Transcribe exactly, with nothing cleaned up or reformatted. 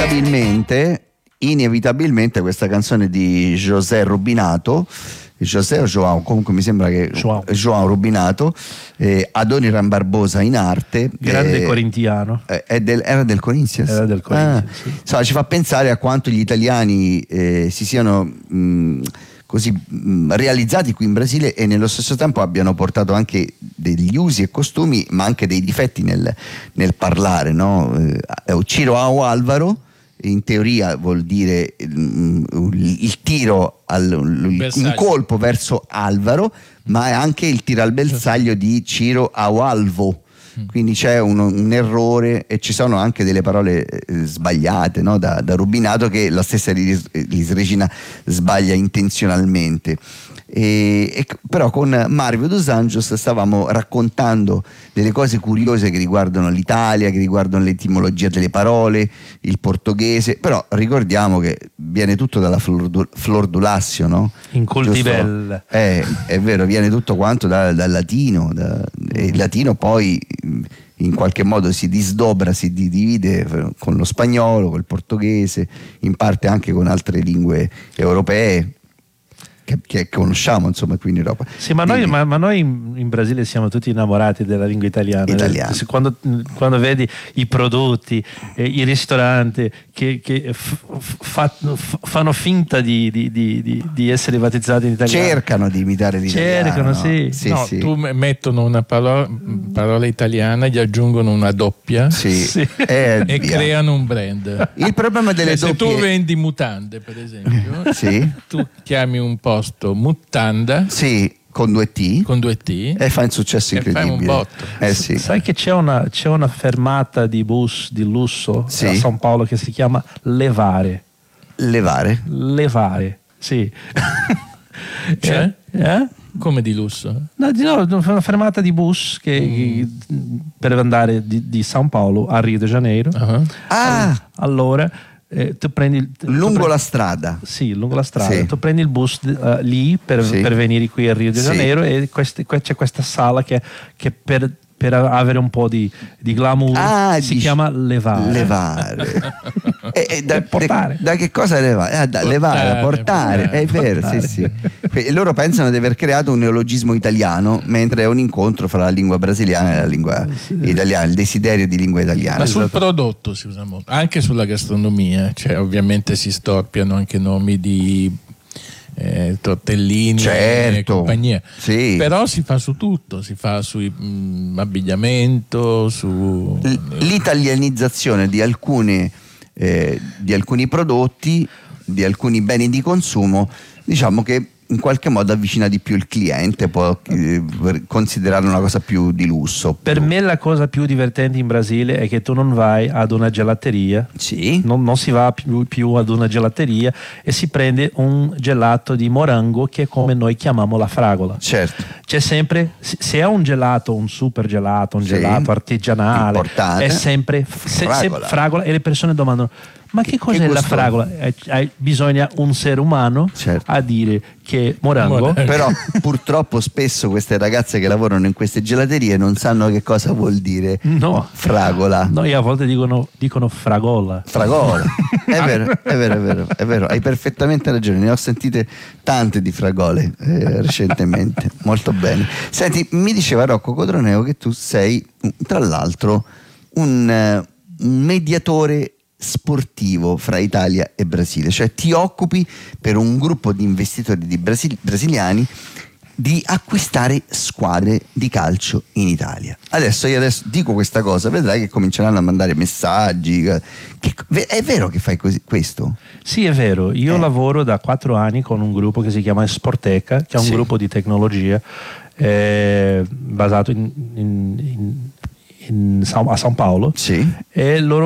inevitabilmente, inevitabilmente questa canzone di José Rubinato, José o Joao, comunque mi sembra che Joao, Joao Rubinato, eh, Adoniran Barbosa in arte, grande eh, corintiano, eh, è del, era del Corinthians, era del Corinthians, ah, sì. Insomma, ci fa pensare a quanto gli italiani eh, si siano mh, così mh, realizzati qui in Brasile e nello stesso tempo abbiano portato anche degli usi e costumi, ma anche dei difetti nel, nel parlare, no? Eh, Ciro ao Álvaro in teoria vuol dire il, il tiro al, il, un colpo verso Alvaro, ma è anche il tiro al bersaglio di Ciro ao Alvo, quindi c'è un, un errore e ci sono anche delle parole eh, sbagliate, no? da, da Rubinato, che la stessa Elis, Elis Regina sbaglia intenzionalmente. E, e, però con Marvio dos Anjos stavamo raccontando delle cose curiose che riguardano l'Italia, che riguardano l'etimologia delle parole, il portoghese, però ricordiamo che viene tutto dalla Flor du, Flor du Lassio, no? In Cultivel. Eh, è vero, viene tutto quanto da, dal latino, da, e il latino poi in qualche modo si disdobra, si divide con lo spagnolo, col portoghese, in parte anche con altre lingue europee Che, che conosciamo, insomma, qui in Europa. Sì, ma noi, ma, ma noi in, in Brasile siamo tutti innamorati della lingua italiana. Italiana. Quando, quando vedi i prodotti, eh, i ristoranti che, che f, fa, f, fanno finta di, di, di, di essere battezzati in italiano, cercano di imitare l'italiano. Cercano, no? sì. Sì, no, sì. tu mettono una parola, parola italiana, gli aggiungono una doppia, sì. Sì. E, e via. creano un brand. Il problema delle Se doppie... tu vendi mutande, per esempio, sì. tu chiami un posto Mutanda, sì, con due T, con due T, e fa un successo e fai incredibile. un botto. Eh, sì. Sai che c'è una, c'è una fermata di bus di lusso Sì. a São Paulo che si chiama Levare. Levare? Levare, sì. Cioè? Eh? Come di lusso? No, di no, una fermata di bus che, mm. per andare di, di São Paulo a Rio de Janeiro. Uh-huh. Ah! Allora eh, tu prendi il, tu lungo prendi, la strada. Sì, lungo la strada. Sì. Tu prendi il bus uh, lì per, sì. per venire qui a Rio de Janeiro, sì. E queste, c'è questa sala che, che per per avere un po' di, di glamour ah, si dici, chiama levare. Levare. e, e da, portare. Da, da che cosa levare? Ah, da, portare, levare, portare, portare. È vero, portare. Sì, sì. E loro pensano di aver creato un neologismo italiano, mentre è un incontro fra la lingua brasiliana e la lingua sì. italiana, il desiderio di lingua italiana. Ma sul prodotto si usa molto, anche sulla gastronomia, cioè ovviamente si storpiano anche nomi di Eh, tortellini, certo, e compagnia, sì. Però si fa su tutto, si fa su mm, abbigliamento, su l'italianizzazione di alcune eh, di alcuni prodotti, di alcuni beni di consumo, diciamo che in qualche modo avvicina di più il cliente, può eh, considerarlo una cosa più di lusso. Per me la cosa più divertente in Brasile è che tu non vai ad una gelateria, sì. non, non si va più, più ad una gelateria e si prende un gelato di morango che è come noi chiamiamo la fragola. Certo. C'è sempre, se è un gelato, un super gelato, un sì. gelato artigianale, importante, è sempre fragola. Se, se, fragola, e le persone domandano: ma che, che cos'è che la fragola? Eh, eh, bisogna un essere umano certo. a dire che morango. Però purtroppo spesso queste ragazze che lavorano in queste gelaterie non sanno che cosa vuol dire no. fragola. Noi a volte dicono, dicono fragola. Fragola. È vero, è vero, è vero, è vero. Hai perfettamente ragione. Ne ho sentite tante di fragole eh, recentemente. Molto bene. Senti, mi diceva Rocco Codroneo che tu sei, tra l'altro, un, un mediatore sportivo fra Italia e Brasile, cioè ti occupi per un gruppo di investitori di Brasil- brasiliani di acquistare squadre di calcio in Italia. Adesso io adesso dico questa cosa, vedrai che cominceranno a mandare messaggi. Che, è vero che fai così, questo? Sì, è vero. Io eh. lavoro da quattro anni con un gruppo che si chiama Sporteca, che è un sì. gruppo di tecnologia eh, basato in, in, in, in, a São Paulo. Sì. E loro